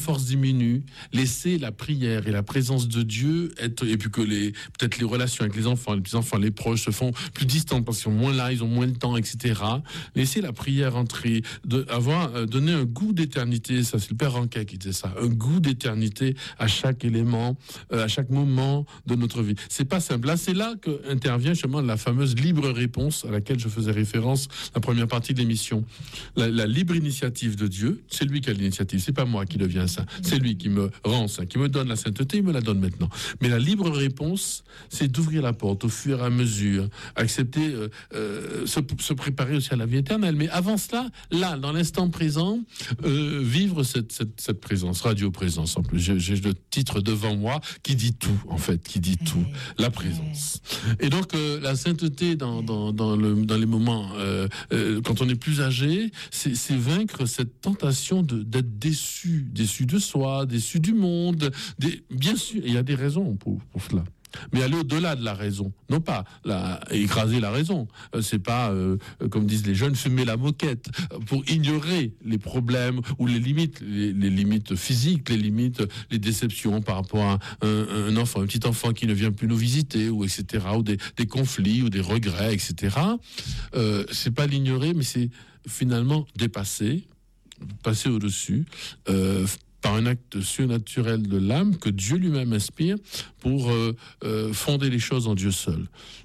force diminue, laisser la prière et la présence de Dieu être, et puis que peut-être les relations avec les enfants, les petits-enfants, les proches se font plus distantes parce qu'ils sont moins là, ils ont moins de temps, etc. Laisser la prière entrer, donner un goût d'éternité, ça c'est le Père Ranquet qui disait ça, un goût d'éternité à chaque élément, à chaque moment de notre vie. C'est pas simple. Là, c'est là que intervient justement la fameuse libre réponse à laquelle je faisais référence la première partie de l'émission. La libre initiative de Dieu, c'est lui qui a l'initiative, c'est pas moi qui deviens saint. C'est lui qui me rend saint, qui me donne la sainteté, il me la donne maintenant. Mais la libre réponse, c'est d'ouvrir la porte au fur et à mesure, accepter, se préparer aussi à la vie éternelle. Mais avant cela, là, dans l'instant présent, vivre cette présence, radio-présence en plus. J'ai le titre devant moi qui dit tout, en fait, qui dit tout. La présence. Et donc, la sainteté dans les moments, quand on est plus âgé, c'est vaincre cette tentation d'être déçu de soi, déçu du monde. Bien sûr, il y a des raisons pour cela. Mais aller au-delà de la raison, non pas écraser la raison. C'est pas, comme disent les jeunes, fumer la moquette pour ignorer les problèmes ou les limites, les limites physiques, les limites, les déceptions par rapport à un enfant, un petit enfant qui ne vient plus nous visiter, ou etc., ou des conflits ou des regrets, etc. C'est pas l'ignorer, mais c'est finalement passer au-dessus. Par un acte surnaturel de l'âme que Dieu lui-même inspire pour fonder les choses en Dieu seul.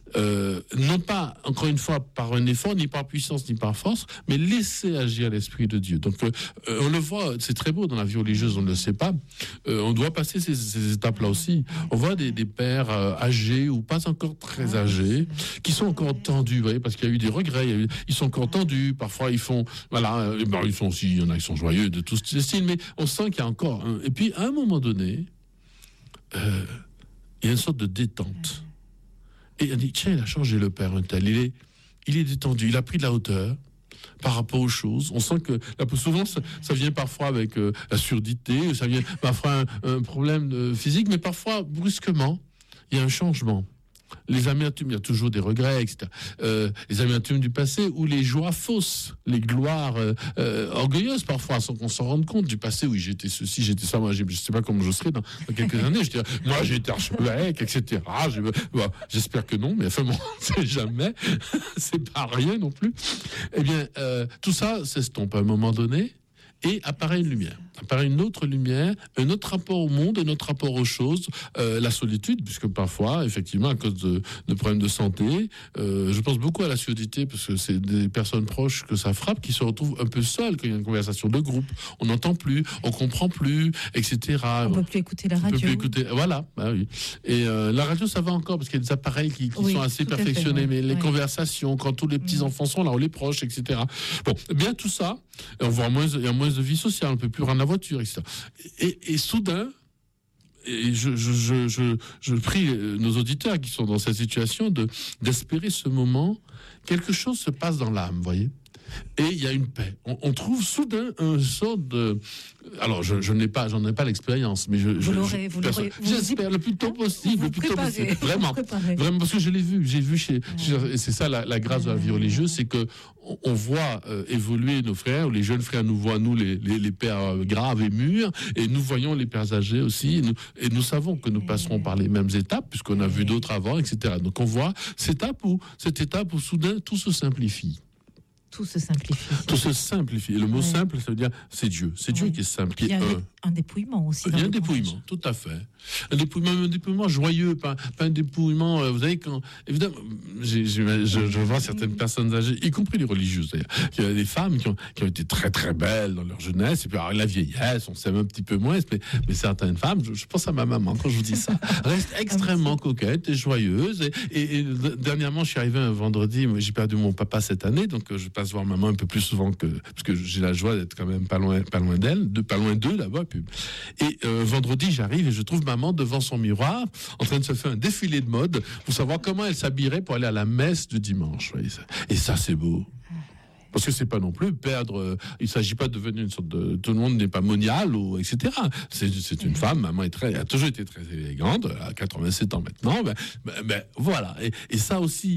Non pas, encore une fois, par un effort, ni par puissance, ni par force, mais laisser agir l'Esprit de Dieu. Donc, on le voit, c'est très beau dans la vie religieuse, on ne le sait pas. On doit passer ces étapes-là aussi. On voit des pères âgés ou pas encore très âgés, qui sont encore tendus, vous voyez, parce qu'il y a eu des regrets, ils sont encore tendus, parfois ils font, voilà, ils font aussi, il y en a qui sont joyeux de tous ces styles, mais on sent qu'il y a encore, et puis à un moment donné, il y a une sorte de détente. Et on dit, tiens, il a changé le père un tel, il est détendu, il a pris de la hauteur par rapport aux choses. On sent que, souvent, ça vient parfois avec la surdité, ça vient parfois un problème physique, mais parfois, brusquement, il y a un changement. Les amertumes, il y a toujours des regrets, etc. Les amertumes du passé ou les joies fausses, les gloires orgueilleuses parfois, sans qu'on s'en rende compte du passé. Oui, j'étais ceci, j'étais ça. Moi, je ne sais pas comment je serai dans quelques années. Je dirais, moi, j'ai été archevêque, etc. J'espère que non, mais enfin, bon, on ne sait jamais. C'est pas rien non plus. Eh bien, tout ça s'estompe à un moment donné. Et apparaît une lumière, apparaît une autre lumière, un autre rapport au monde, un autre rapport aux choses, la solitude, puisque parfois, effectivement, à cause de problèmes de santé, je pense beaucoup à la surdité, parce que c'est des personnes proches que ça frappe, qui se retrouvent un peu seules quand il y a une conversation de groupe. On n'entend plus, on comprend plus, etc. On peut plus écouter la radio. On peut plus écouter, voilà, bah oui. Et la radio, ça va encore, parce qu'il y a des appareils qui sont assez perfectionnés, fait, mais les conversations, quand tous les petits-enfants sont là, ou les proches, etc. Bon, bien tout ça, on voit il y a moins de vie sociale, on ne peut plus rendre la voiture, etc. Et soudain, je prie nos auditeurs qui sont dans cette situation d'espérer ce moment, quelque chose se passe dans l'âme, vous voyez. Et il y a une paix. On trouve soudain un sort de... Alors, j'en ai pas l'expérience, mais j'espère le plus tôt possible. Vraiment, parce que je l'ai vu. Et c'est ça la grâce de la vie religieuse, c'est que on voit évoluer nos frères, les jeunes frères nous voient, nous, les pères graves et mûrs, et nous voyons les pères âgés aussi, et nous savons que nous passerons par les mêmes étapes, puisqu'on a vu d'autres avant, etc. Donc, on voit cette étape où soudain, tout se simplifie. Tout se simplifie. Tout se simplifie. Et le mot simple, ça veut dire c'est Dieu. C'est Dieu qui est simple. Il y a un dépouillement aussi. Il y a un dépouillement, tout à fait. Un dépouillement joyeux, pas un dépouillement. Vous savez, quand évidemment, je vois certaines personnes âgées, y compris les religieuses d'ailleurs, il y a des femmes qui ont été très très belles dans leur jeunesse, et puis alors, la vieillesse, on s'aime un petit peu moins, mais certaines femmes, je pense à ma maman quand je vous dis ça, restent extrêmement coquettes et joyeuses. Et dernièrement, je suis arrivé un vendredi, j'ai perdu mon papa cette année, donc je passe voir maman un peu plus souvent parce que j'ai la joie d'être quand même pas loin d'elle, pas loin d'eux là-bas. Et vendredi, j'arrive et je trouve maman devant son miroir, en train de se faire un défilé de mode pour savoir comment elle s'habillerait pour aller à la messe du dimanche. Et ça, c'est beau. Parce que c'est pas non plus perdre. Il s'agit pas de devenir une sorte de. Tout le monde n'est pas monial ou etc. C'est une femme. Maman a toujours été très élégante. À 87 ans maintenant. Ben voilà. Et ça aussi.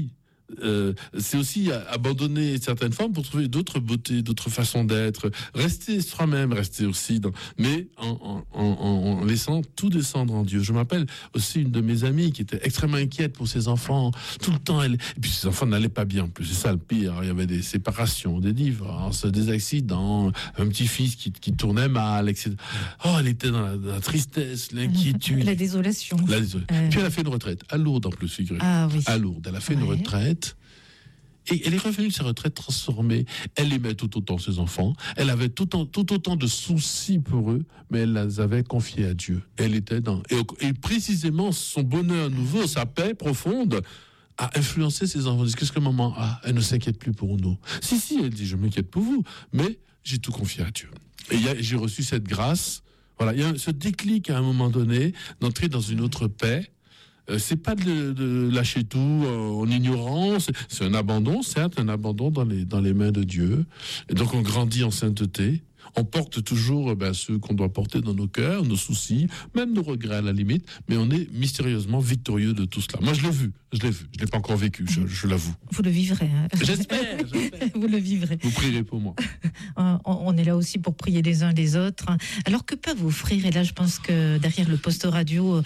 c'est aussi abandonner certaines formes pour trouver d'autres beautés, d'autres façons d'être, rester soi-même, rester aussi mais en laissant tout descendre en Dieu. Je m'appelle aussi une de mes amies qui était extrêmement inquiète pour ses enfants, tout le temps, et puis ses enfants n'allaient pas bien en plus, c'est ça le pire, il y avait des séparations, des divorces, des accidents, un petit-fils qui tournait mal, etc. Oh, elle était dans la tristesse, l'inquiétude. La désolation. Puis elle a fait une retraite, à Lourdes en plus, figurez-vous. Ah oui. À Lourdes, elle a fait une retraite. Et elle est revenue de sa retraite transformée. Elle aimait tout autant ses enfants. Elle avait tout autant de soucis pour eux, mais elle les avait confiés à Dieu. Elle était et précisément son bonheur nouveau, sa paix profonde, a influencé ses enfants. Ils disent, qu'est-ce que maman a ? Elle ne s'inquiète plus pour nous. Si, elle dit, je m'inquiète pour vous, mais j'ai tout confié à Dieu. Et j'ai reçu cette grâce. Voilà, il y a ce déclic à un moment donné d'entrer dans une autre paix. C'est pas de lâcher tout en ignorance, c'est un abandon, certes, un abandon dans les mains de Dieu. Et donc on grandit en sainteté. On porte toujours ceux qu'on doit porter dans nos cœurs, nos soucis, même nos regrets à la limite, mais on est mystérieusement victorieux de tout cela. Moi, je l'ai vu. Je l'ai pas encore vécu, je l'avoue. Vous le vivrez. Hein. J'espère. Vous le vivrez. Vous prierez pour moi. On est là aussi pour prier les uns les autres. Alors, que peuvent offrir, et là, je pense que derrière le poste radio,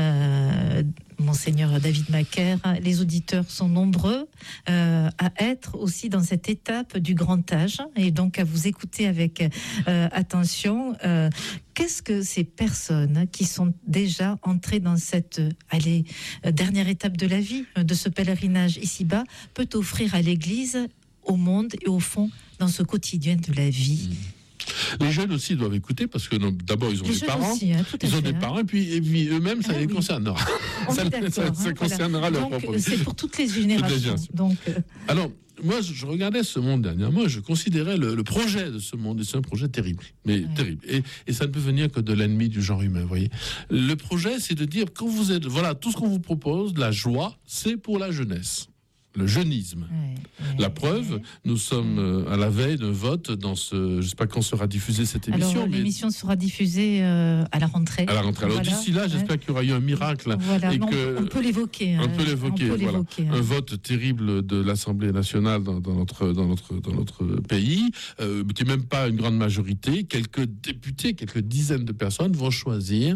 Monseigneur David Macaire, les auditeurs sont nombreux à être aussi dans cette étape du grand âge, et donc à vous écouter avec attention. Qu'est-ce que ces personnes qui sont déjà entrées dans cette dernière étape de la vie, de ce pèlerinage ici-bas, peut offrir à l'Église, au monde et au fond dans ce quotidien de la vie? Les jeunes aussi doivent écouter parce que d'abord ils ont des parents, aussi, hein, ils ont des parents et puis eux-mêmes ça les concernera. Ça concernera leur propre vie. C'est pour toutes les générations. Donc, alors moi je regardais ce monde dernièrement, je considérais le projet de ce monde, et c'est un projet terrible, terrible. Et ça ne peut venir que de l'ennemi du genre humain, vous voyez. Le projet, c'est de dire quand vous êtes, voilà, tout ce qu'on vous propose, la joie, c'est pour la jeunesse. Le jeunisme. La preuve, nous sommes à la veille d'un vote dans je ne sais pas quand sera diffusée cette émission. Alors, l'émission sera diffusée à la rentrée. À la rentrée. Alors d'ici là, j'espère qu'il y aura eu un miracle. Voilà. Et on peut l'évoquer. On peut l'évoquer. Voilà. Un vote terrible de l'Assemblée nationale dans notre pays, qui n'est même pas une grande majorité. Quelques députés, quelques dizaines de personnes vont choisir.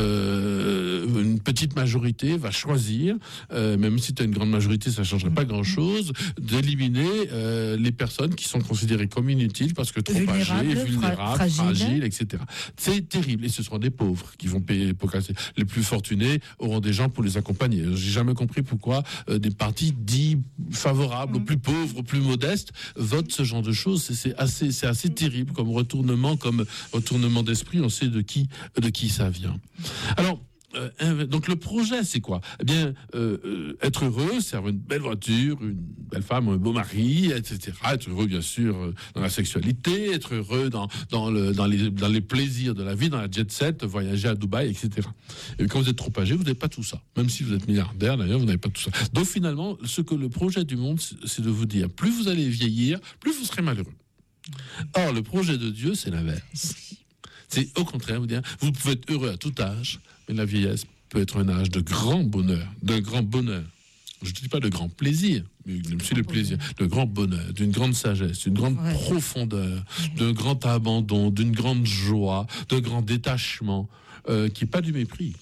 Une petite majorité va choisir, même si tu as une grande majorité, ça ne changerait pas grand-chose, d'éliminer les personnes qui sont considérées comme inutiles parce que trop âgées, vulnérables, fragiles, etc. C'est terrible. Et ce seront des pauvres qui vont payer pour casser. Les plus fortunés auront des gens pour les accompagner. J'ai jamais compris pourquoi des partis dits favorables aux plus pauvres, aux plus modestes, votent ce genre de choses. C'est assez terrible comme retournement d'esprit. On sait de qui ça vient. Alors, donc le projet, c'est quoi ? Eh bien, être heureux, c'est avoir une belle voiture, une belle femme, un beau mari, etc. Être heureux, bien sûr, dans la sexualité, être heureux dans les plaisirs de la vie, dans la jet set, voyager à Dubaï, etc. Et quand vous êtes trop âgé, vous n'avez pas tout ça. Même si vous êtes milliardaire, d'ailleurs, vous n'avez pas tout ça. Donc finalement, ce que le projet du monde, c'est de vous dire, plus vous allez vieillir, plus vous serez malheureux. Or, le projet de Dieu, c'est l'inverse. C'est au contraire, vous pouvez être heureux à tout âge, mais la vieillesse peut être un âge de grand bonheur, d'un grand bonheur. Je ne dis pas de grand plaisir, mais c'est le plaisir, de grand bonheur, d'une grande sagesse, d'une grande profondeur, d'un grand abandon, d'une grande joie, d'un grand détachement. Qui n'est pas du mépris,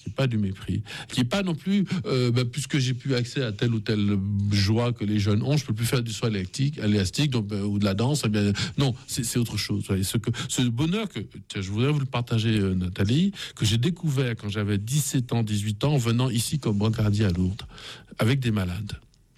qui n'est pas non plus, puisque j'ai plus accès à telle ou telle joie que les jeunes ont, je peux plus faire du soin élastique donc, ou de la danse. Eh bien, non, c'est autre chose. Ce bonheur que je voudrais vous le partager, Nathalie, que j'ai découvert quand j'avais 17 ans, 18 ans, en venant ici comme brancardier à Lourdes, avec des malades,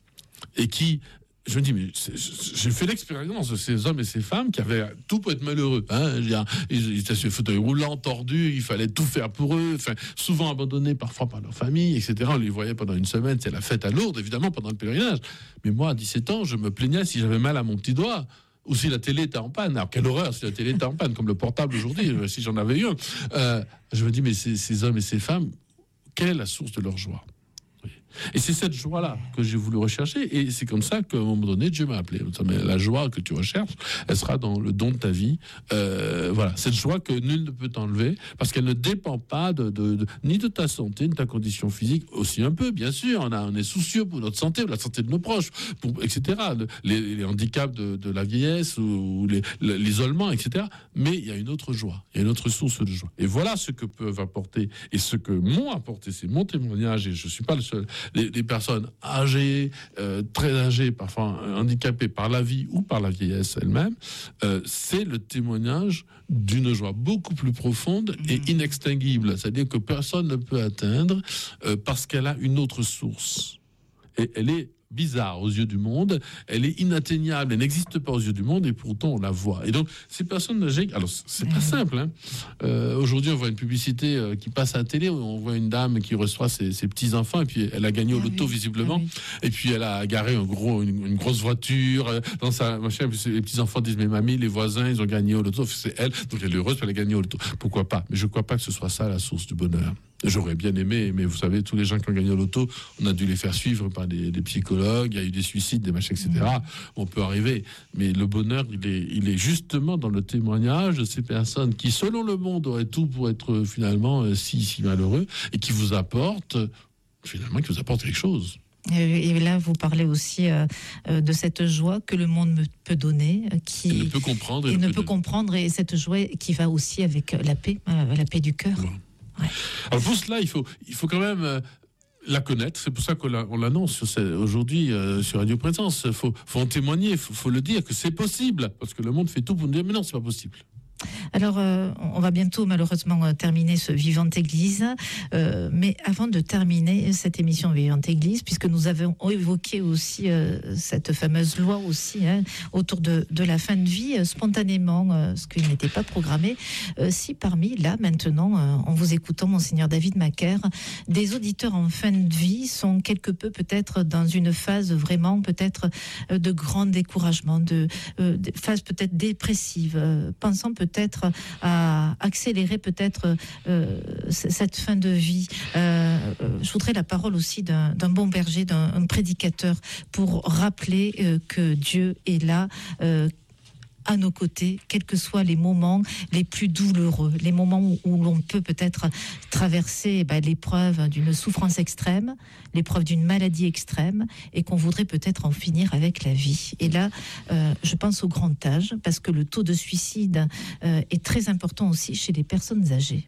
et qui... Je me dis, mais j'ai fait l'expérience de ces hommes et ces femmes qui avaient tout pour être malheureux. Hein. Ils étaient sur le fauteuil roulant, tordus, il fallait tout faire pour eux, souvent abandonnés parfois par leur famille, etc. On les voyait pendant une semaine, c'est la fête à Lourdes, évidemment, pendant le pèlerinage. Mais moi, à 17 ans, je me plaignais si j'avais mal à mon petit doigt, ou si la télé était en panne. Alors, quelle horreur si la télé était en panne, comme le portable aujourd'hui, si j'en avais eu un. Je me dis, mais ces hommes et ces femmes, quelle est la source de leur joie ? Et c'est cette joie-là que j'ai voulu rechercher. Et c'est comme ça qu'à un moment donné, Dieu m'a appelé. La joie que tu recherches, elle sera dans le don de ta vie. Voilà, cette joie que nul ne peut t'enlever, parce qu'elle ne dépend pas ni de ta santé, ni de ta condition physique, aussi un peu, bien sûr. On est soucieux pour notre santé, pour la santé de nos proches, etc. Les handicaps de la vieillesse ou l'isolement, etc. Mais il y a une autre joie, il y a une autre source de joie. Et voilà ce que peuvent apporter, et ce que m'ont apporté, c'est mon témoignage, et je ne suis pas le seul. Les personnes âgées, très âgées, parfois handicapées par la vie ou par la vieillesse elle-même, c'est le témoignage d'une joie beaucoup plus profonde et inextinguible. C'est-à-dire que personne ne peut atteindre parce qu'elle a une autre source. Et elle est bizarre aux yeux du monde, elle est inatteignable, elle n'existe pas aux yeux du monde, et pourtant on la voit. Et donc ces personnes âgées, alors c'est pas simple, hein. Aujourd'hui on voit une publicité qui passe à la télé, où on voit une dame qui reçoit ses petits enfants, et puis elle a gagné au loto visiblement, et puis elle a garé une grosse voiture dans sa machin, et puis les petits enfants disent mais mamie, les voisins ils ont gagné au loto, c'est elle, donc elle est heureuse, elle a gagné au loto. Pourquoi pas? Mais je crois pas que ce soit ça la source du bonheur. J'aurais bien aimé, mais vous savez, tous les gens qui ont gagné au loto, on a dû les faire suivre par des psychologues, il y a eu des suicides, des machins, etc. On peut arriver. Mais le bonheur, il est justement dans le témoignage de ces personnes qui, selon le monde, auraient tout pour être finalement si malheureux, et qui vous apportent quelque chose. Et là, vous parlez aussi de cette joie que le monde peut donner, qui ne peut comprendre. Et ne peut comprendre, et cette joie qui va aussi avec la paix du cœur. Voilà. Ouais. Alors pour cela, il faut quand même la connaître. C'est pour ça qu'on l'annonce aujourd'hui sur Radio Présence. Faut en témoigner, faut le dire que c'est possible, parce que le monde fait tout pour nous dire mais non, c'est pas possible. Alors, on va bientôt malheureusement terminer ce Vivante Église, mais avant de terminer cette émission Vivante Église, puisque nous avons évoqué aussi cette fameuse loi aussi autour de la fin de vie, spontanément, ce qui n'était pas programmé, si parmi là maintenant, en vous écoutant Monseigneur David Macaire, des auditeurs en fin de vie sont quelque peu peut-être dans une phase vraiment peut-être de grand découragement, de phase peut-être dépressive, pensant peut-être à accélérer peut-être cette fin de vie. Je voudrais la parole aussi d'un bon berger, d'un prédicateur, pour rappeler que Dieu est là à nos côtés, quels que soient les moments les plus douloureux, les moments où l'on peut peut-être traverser l'épreuve d'une souffrance extrême, l'épreuve d'une maladie extrême, et qu'on voudrait peut-être en finir avec la vie. Et là, je pense au grand âge, parce que le taux de suicide est très important aussi chez les personnes âgées.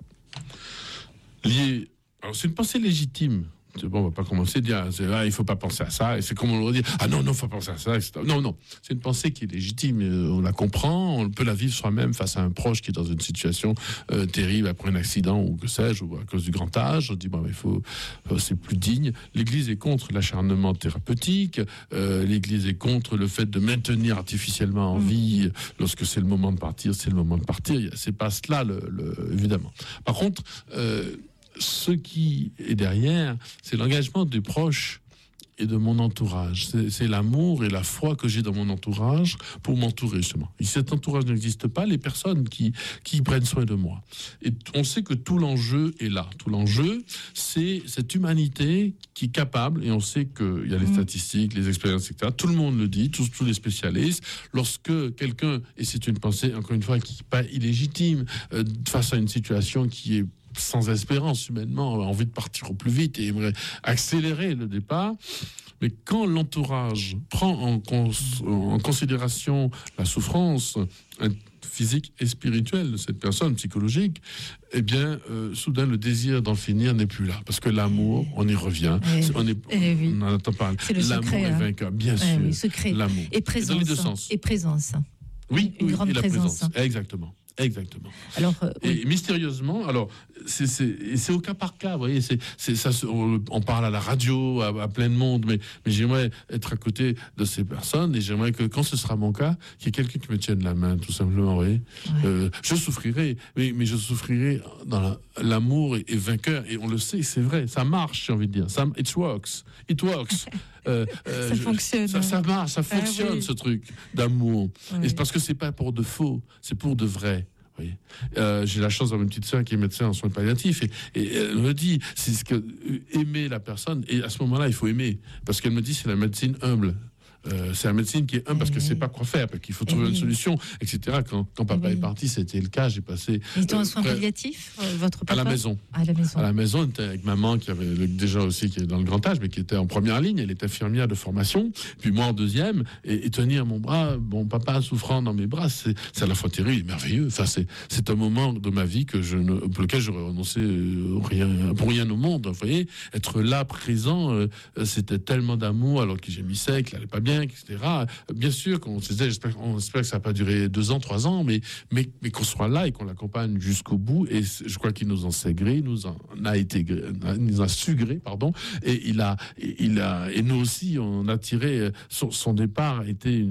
Alors c'est une pensée légitime. Bon, on va pas commencer à dire il faut pas penser à ça, et c'est comme on le dit, non, faut penser à ça, etc. Non, c'est une pensée qui est légitime, on la comprend, on peut la vivre soi-même face à un proche qui est dans une situation terrible après un accident ou que sais-je, ou à cause du grand âge. On dit c'est plus digne. L'Église est contre l'acharnement thérapeutique, l'Église est contre le fait de maintenir artificiellement en vie lorsque c'est le moment de partir, c'est pas cela évidemment. Par contre, ce qui est derrière, c'est l'engagement des proches et de mon entourage. C'est l'amour et la foi que j'ai dans mon entourage pour m'entourer, justement. Et si cet entourage n'existe pas, les personnes qui prennent soin de moi. Et on sait que tout l'enjeu est là. Tout l'enjeu, c'est cette humanité qui est capable, et on sait qu'il y a les statistiques, les expériences, etc. Tout le monde le dit, tous les spécialistes. Lorsque quelqu'un, et c'est une pensée, encore une fois, qui n'est pas illégitime, face à une situation qui est sans espérance humainement, a envie de partir au plus vite et aimerait accélérer le départ. Mais quand l'entourage prend en considération la souffrance physique et spirituelle de cette personne, psychologique, eh bien, soudain, le désir d'en finir n'est plus là. Parce que l'amour, on y revient. On en entend parler. L'amour est vainqueur, bien sûr. Secret. L'amour. Et présence. Et dans les deux sens. Et présence. Oui, une grande la présence. Exactement. Alors, et mystérieusement, alors c'est au cas par cas, vous voyez, on parle à la radio, à plein de monde, mais j'aimerais être à côté de ces personnes, et j'aimerais que quand ce sera mon cas, qu'il y ait quelqu'un qui me tienne la main, tout simplement, vous voyez. Je souffrirai, mais je souffrirai dans l'amour est vainqueur, et on le sait, c'est vrai, ça marche, j'ai envie de dire, it works. Ça fonctionne. Ça marche, ça fonctionne, ce truc d'amour. Et c'est parce que c'est pas pour de faux, c'est pour de vrai. Vous voyez, j'ai la chance d'avoir une petite sœur qui est médecin en soins palliatifs et elle me dit, c'est ce que aimer la personne, et à ce moment-là il faut aimer, parce qu'elle me dit c'est la médecine humble. C'est la médecine qui est humble parce que c'est pas quoi faire, parce qu'il faut trouver une solution, etc. Quand papa est parti, c'était le cas. J'ai passé. Ils étaient en soins palliatifs, votre papa? À la maison. À la maison. À la maison, on était avec maman qui avait déjà aussi qui est dans le grand âge, mais qui était en première ligne. Elle est infirmière de formation. Puis moi en deuxième, et tenir mon bras, mon papa souffrant dans mes bras, c'est à la fois terrible et merveilleux. Enfin, c'est un moment de ma vie pour lequel j'aurais renoncé pour rien au monde. Vous voyez, être là, présent, c'était tellement d'amour alors que j'ai mis sec, il allait pas bien, etc. Bien sûr qu'on se disait, on espère que ça va pas durer 2 ans, 3 ans, mais qu'on soit là et qu'on l'accompagne jusqu'au bout. Et je crois qu'il nous en sait gré, nous a su gré, pardon. Et et nous aussi, on a tiré son départ a été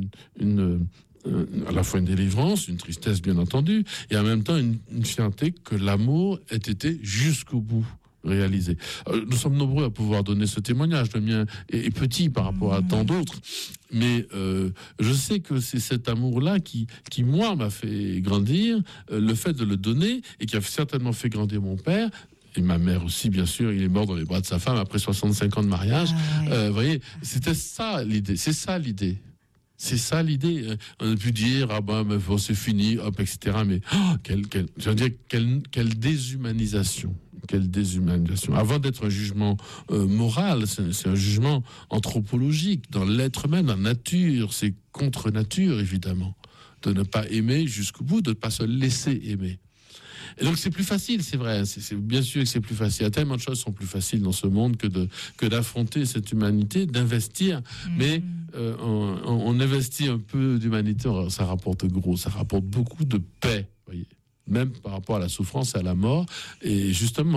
à la fois une délivrance, une tristesse bien entendu, et en même temps une fierté que l'amour ait été jusqu'au bout réalisé. Nous sommes nombreux à pouvoir donner ce témoignage. Le mien est petit par rapport à tant d'autres, mais je sais que c'est cet amour-là qui moi m'a fait grandir, le fait de le donner, et qui a certainement fait grandir mon père. Et ma mère aussi, bien sûr, il est mort dans les bras de sa femme après 65 ans de mariage. Vous voyez, c'était ça l'idée. C'est ça l'idée. C'est ça l'idée. On a pu dire c'est fini, hop, etc. Mais quelle déshumanisation. Quelle déshumanisation. Avant d'être un jugement moral, c'est un jugement anthropologique dans l'être même, dans la nature. C'est contre nature, évidemment, de ne pas aimer jusqu'au bout, de ne pas se laisser aimer. Et donc c'est plus facile, c'est vrai. C'est bien sûr que c'est plus facile. Il y a tellement de choses qui sont plus faciles dans ce monde que d'affronter cette humanité, d'investir. Mais on investit un peu d'humanité, ça rapporte gros, ça rapporte beaucoup de paix, voyez. Même par rapport à la souffrance et à la mort. Et justement,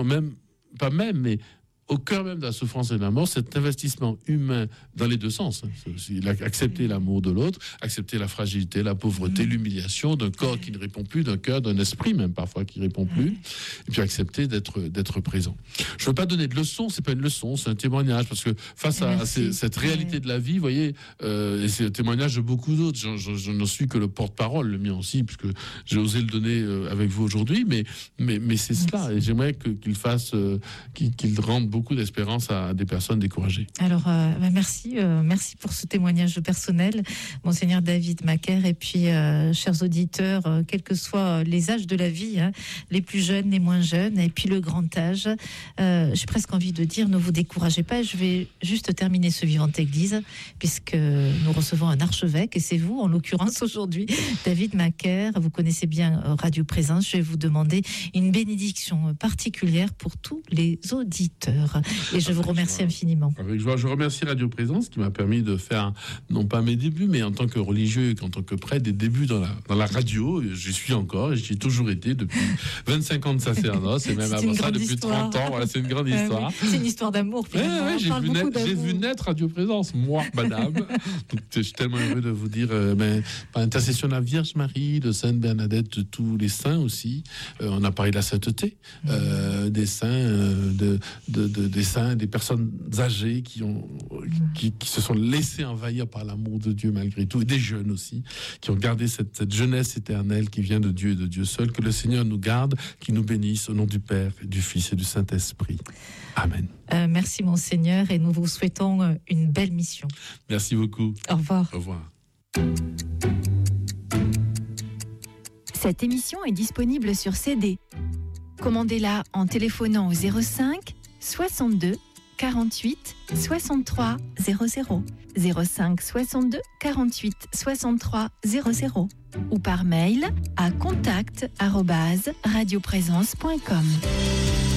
mais au cœur même de la souffrance et de la mort, cet investissement humain dans les deux sens. Accepter l'amour de l'autre, accepter la fragilité, la pauvreté, l'humiliation d'un corps qui ne répond plus, d'un cœur, d'un esprit même parfois qui ne répond plus, et puis accepter d'être présent. Je ne veux pas donner de leçons, c'est pas une leçon, c'est un témoignage, parce que face à cette réalité de la vie, vous voyez, et c'est un témoignage de beaucoup d'autres, je n'en suis que le porte-parole, le mien aussi, puisque j'ai osé le donner avec vous aujourd'hui, mais c'est cela, et j'aimerais qu'il fasse, qu'il rende beaucoup d'espérance à des personnes découragées. Alors, merci pour ce témoignage personnel, Monseigneur David Macaire, et puis, chers auditeurs, quels que soient les âges de la vie, les plus jeunes, les moins jeunes, et puis le grand âge, j'ai presque envie de dire, ne vous découragez pas. Je vais juste terminer ce Vivante Église, puisque nous recevons un archevêque, et c'est vous, en l'occurrence aujourd'hui, David Macaire. Vous connaissez bien Radio Présence. Je vais vous demander une bénédiction particulière pour tous les auditeurs. Et je vous remercie infiniment. Avec joie. Je remercie Radio Présence qui m'a permis de faire, non pas mes débuts, mais en tant que religieux et en tant que prêtre, des débuts dans la radio. J'y suis encore et j'y ai toujours été depuis 25 ans de sacerdoce et même avant ça depuis 30 ans. Voilà, c'est une grande histoire. Oui. C'est une histoire d'amour. J'ai vu naître Radio Présence, moi, madame. Donc, je suis tellement heureux de vous dire, par intercession de la Vierge Marie, de Sainte Bernadette, de tous les saints aussi. On a parlé de la sainteté, des saints, des saints, des personnes âgées qui se sont laissées envahir par l'amour de Dieu malgré tout, et des jeunes aussi, qui ont gardé cette jeunesse éternelle qui vient de Dieu et de Dieu seul. Que le Seigneur nous garde, qu'il nous bénisse au nom du Père, du Fils et du Saint-Esprit. Amen. Merci Monseigneur, et nous vous souhaitons une belle mission. Merci beaucoup. Au revoir. Au revoir. Cette émission est disponible sur CD. Commandez-la en téléphonant au 05 62 48 63 00, 05 62 48 63 00, ou par mail à contact@radioprésence.com.